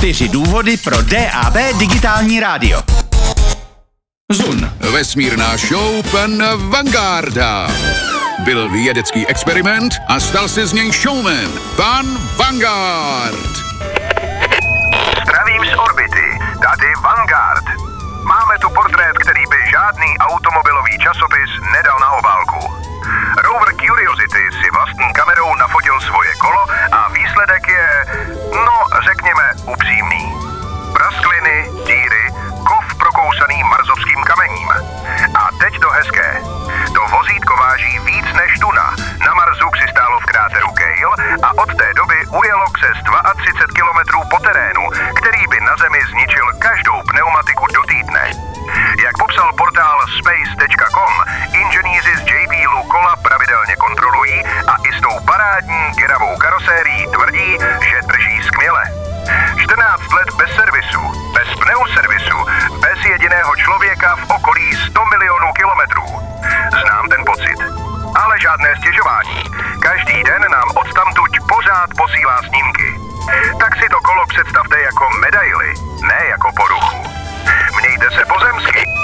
4 důvody pro DAB digitální rádio. Zun. Vesmírná show pana Vangarda. Byl vědecký experiment a stal se z něj showman. Pan Vanguard. Zdravím z orbity. Tady Vanguard. Máme tu portrét, který by žádný automobilový časopis nedal na obálku. Rover Curiosity si vlastní kamerou nafotil svoje kolo a výsledek je, no řekněme, upřímný. Praskliny, díry, kov prokousaný marsovským kamením. A teď to hezké. To vozítko váží víc než tuna. Na Marsu přistálo v kráteru Gale a od té doby ujelo přes 32 kilometrů po terénu, který by na Zemi zničil každou pneumatiku do týdne. Jak popsal portál space.com, inženýři z JBLu kola pravidelně kontrolují a i s tou parádní geravou karosérií tvrdí, že drží skvěle. 14 let bez servisu, bez pneuservisu, bez jediného člověka v okolí 100 milionů kilometrů. Znám ten pocit. Ale žádné stěžování. Každý den nám odtamtuť pořád posílá snímky. Tak si to kolo představte jako medaili.